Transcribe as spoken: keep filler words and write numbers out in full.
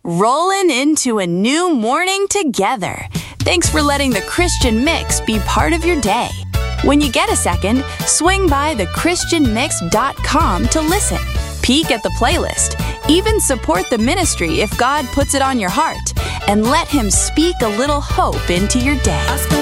rolling into a new morning together. Thanks for letting the Christian Mix be part of your day. When you get a second, swing by the christian mix dot com to listen. Peek at the playlist. Even support the ministry if God puts it on your heart. And let Him speak a little hope into your day.